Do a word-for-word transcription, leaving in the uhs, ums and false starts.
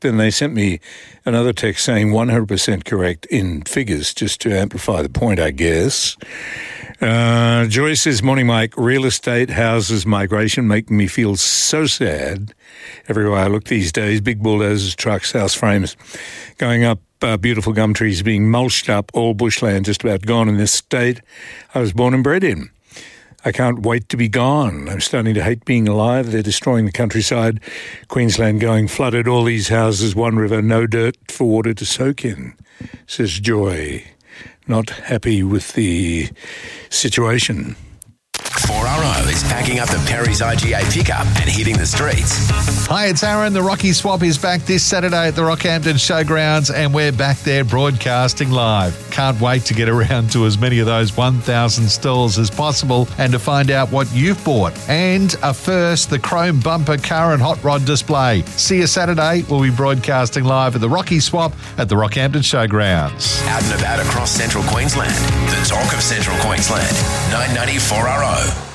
Then they sent me another text saying one hundred percent correct in figures, just to amplify the point, I guess. Uh, Joy says, morning, Mike. Real estate, houses, migration making me feel so sad. Everywhere I look these days, big bulldozers, trucks, house frames going up, uh, beautiful gum trees being mulched up, all bushland just about gone in this state I was born and bred in. I can't wait to be gone. I'm starting to hate being alive. They're destroying the countryside. Queensland going flooded, all these houses, one river, no dirt for water to soak in, says Joy. Not happy with the situation. four R O is packing up the Perry's I G A pickup and hitting the streets. Hi, it's Aaron. The Rocky Swap is back this Saturday at the Rockhampton Showgrounds, and we're back there broadcasting live. Can't wait to get around to as many of those one thousand stalls as possible and to find out what you've bought. And a first, the chrome bumper car and hot rod display. See you Saturday. We'll be broadcasting live at the Rocky Swap at the Rockhampton Showgrounds. Out and about across central Queensland. The talk of central Queensland. nine ninety four R O.